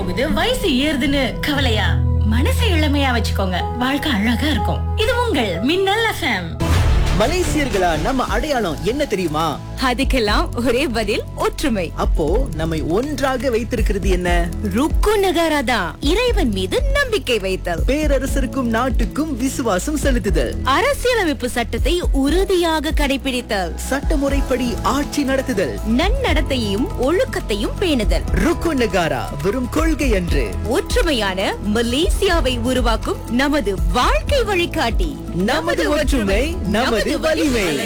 போகுது, வயசு ஏறுதுன்னு கவலையா? மனசை இளமையா வச்சுக்கோங்க, வாழ்க்கை அழகா இருக்கும். இது உங்கள் மின்னல் எஃப்எம். மலேசியர்களா நம்ம அடையாளம் என்ன தெரியுமா? அதுக்கெல்லாம் ஒரே பதில், ஒற்றுமை. அப்போ நம்மை ஒன்றாக வைத்திருக்கிறது என்ன? ருக்கு நகாராதா, இறைவன் மீது நம்பிக்கை வைத்தல். பேரரசருக்கும் நாட்டுக்கும் விசுவாசம் செலுத்துதல். அரசியலமைப்பு சட்டத்தை உறுதியாக கடைபிடித்தல். சட்டமுறைப்படி ஆட்சி நடத்துதல். நன்னடத்தையும் ஒழுக்கத்தையும் பேணுதல். ருக்கு நகாரா வெறும் கொள்கை அன்று, ஒற்றுமையான மலேசியாவை உருவாக்கும் நமது வாழ்க்கை வழிகாட்டி. நமது ஒற்றுமை நமது வலிமை.